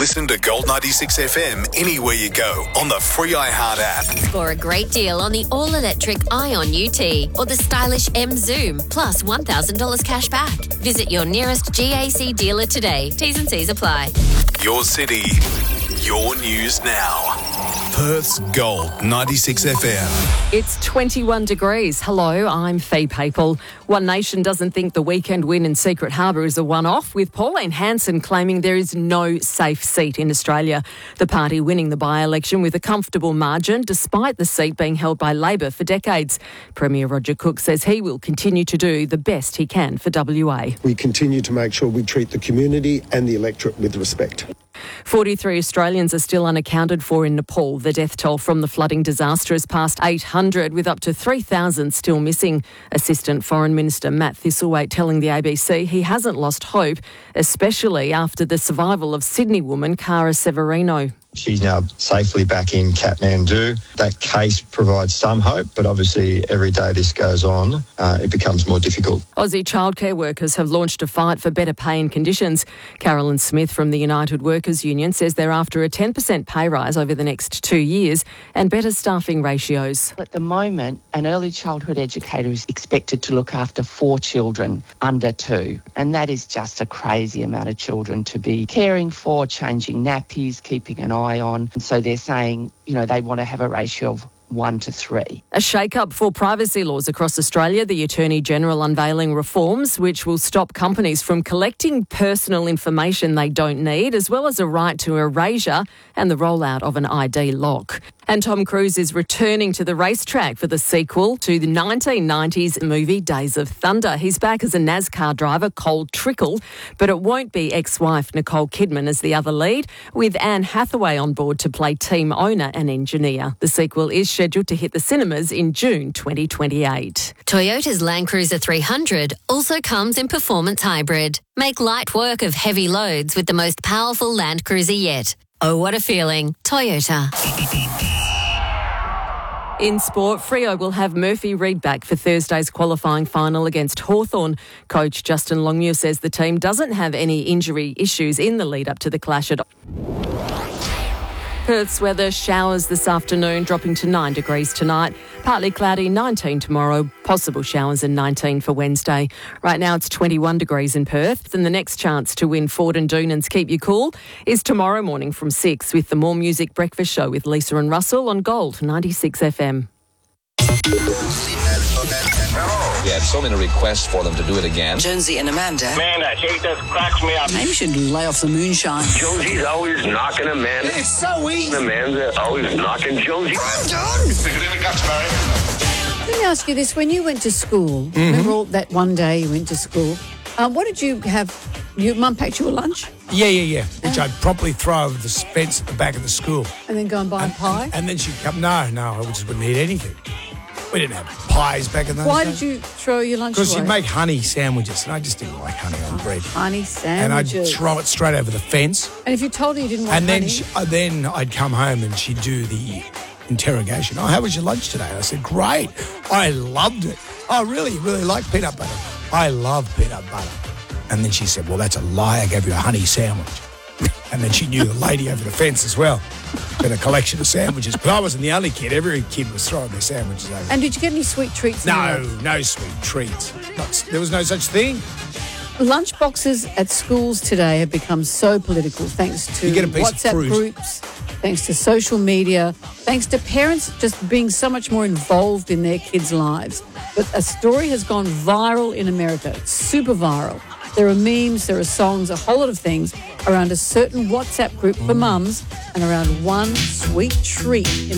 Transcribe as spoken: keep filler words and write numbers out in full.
Listen to Gold ninety-six F M anywhere you go on the free iHeart app. Score a great deal on the all-electric Ion U T or the stylish M Zoom, plus one thousand dollars cash back. Visit your nearest G A C dealer today. T's and C's apply. Your city, your news now. Perth's Gold ninety-six F M. It's twenty-one degrees. Hello, I'm Faye Papel. One Nation doesn't think the weekend win in Secret Harbour is a one-off, with Pauline Hanson claiming there is no safe seat in Australia. The party winning the by-election with a comfortable margin, despite the seat being held by Labor for decades. Premier Roger Cook says he will continue to do the best he can for W A. We continue to make sure we treat the community and the electorate with respect. forty-three Australians are still unaccounted for in Nepal. The death toll from the flooding disaster has passed eight hundred, with up to three thousand still missing. Assistant Foreign Minister Matt Thistlethwaite telling the A B C he hasn't lost hope, especially after the survival of Sydney woman Cara Severino. She's now safely back in Kathmandu. That case provides some hope, but obviously every day this goes on, uh, it becomes more difficult. Aussie childcare workers have launched a fight for better pay and conditions. Carolyn Smith from the United Workers Union says they're after a ten percent pay rise over the next two years and better staffing ratios. At the moment, an early childhood educator is expected to look after four children under two, and that is just a crazy amount of children to be caring for, changing nappies, keeping an eye on. And so they're saying, you know, they want to have a ratio of one to three. A shake-up for privacy laws across Australia. The Attorney-General unveiling reforms which will stop companies from collecting personal information they don't need, as well as a right to erasure and the rollout of an I D lock. And Tom Cruise is returning to the racetrack for the sequel to the nineteen nineties movie Days of Thunder. He's back as a NASCAR driver, Cole Trickle, but it won't be ex-wife Nicole Kidman as the other lead, with Anne Hathaway on board to play team owner and engineer. The sequel is scheduled to hit the cinemas in June twenty twenty-eight. Toyota's Land Cruiser three hundred also comes in performance hybrid. Make light work of heavy loads with the most powerful Land Cruiser yet. Oh, what a feeling. Toyota. In sport, Freo will have Murphy Reid back for Thursday's qualifying final against Hawthorn. Coach Justin Longmuir says the team doesn't have any injury issues in the lead up to the clash at Perth's weather, showers this afternoon, dropping to nine degrees tonight. Partly cloudy, nineteen tomorrow. Possible showers and nineteen for Wednesday. Right now it's twenty-one degrees in Perth. And the next chance to win Ford and Doonan's Keep You Cool is tomorrow morning from six with the More Music Breakfast Show with Lisa and Russell on Gold ninety-six F M. We had so many requests for them to do it again. Jonesy and Amanda. Man, that shit just cracks me up. Maybe you should lay off the moonshine. Jonesy's always knocking Amanda. It's so easy. Amanda always knocking Jonesy. I'm done. Stick it in the guts, Barry. Let me ask you this. When you went to school, mm-hmm. remember all that one day you went to school, uh, what did you have? Your mum packed you a lunch? Yeah, yeah, yeah. Which I'd promptly throw over the fence at the back of the school. And then go and buy and, a pie? And, and then she'd come, no, no, I just wouldn't eat anything. We didn't have pies back in those Why days. did you throw your lunch away? Because she'd make honey sandwiches, and I just didn't like honey on bread. Honey sandwiches. And I'd throw it straight over the fence. And if you told her you didn't want and then honey? She, uh, then I'd come home and she'd do the interrogation. Oh, how was your lunch today? I said, great. I loved it. Oh, really? You really like peanut butter? I love peanut butter. And then she said, well, that's a lie. I gave you a honey sandwich. And then she knew the lady over the fence as well. Got a collection of sandwiches. But I wasn't the only kid. Every kid was throwing their sandwiches over. And did you get any sweet treats? No, no sweet treats. Not, there was no such thing. Lunch boxes at schools today have become so political thanks to you get a piece WhatsApp of fruit. groups, thanks to social media, thanks to parents just being so much more involved in their kids' lives. But a story has gone viral in America. It's super viral. There are memes, there are songs, a whole lot of things around a certain WhatsApp group for mums and around one sweet treat in